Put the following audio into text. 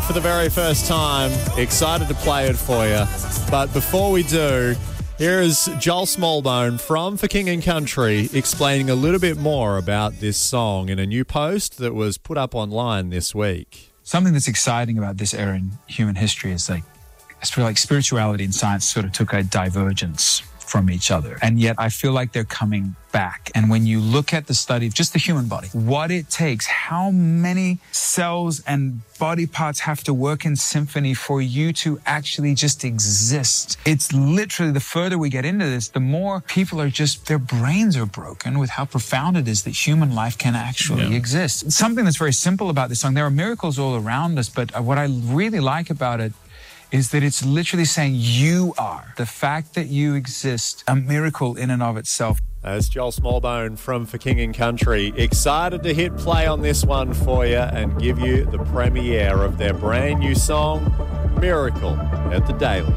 for the very first time. Excited to play it for you. But before we do, here is Joel Smallbone from For King and Country explaining a little bit more about this song in a new post that was put up online this week. Something that's exciting about this era in human history is like spirituality and science sort of took a divergence from each other. And yet I feel like they're coming back. And when you look at the study of just the human body, what it takes, how many cells and body parts have to work in symphony for you to actually just exist. It's literally, the further we get into this, the more people are just, their brains are broken with how profound it is that human life can actually exist. Something that's very simple about this song, there are miracles all around us, but what I really like about it is that it's literally saying you are. The fact that you exist, a miracle in and of itself. That's Joel Smallbone from For King and Country. Excited to hit play on this one for you and give you the premiere of their brand new song, Miracle, at The Daily.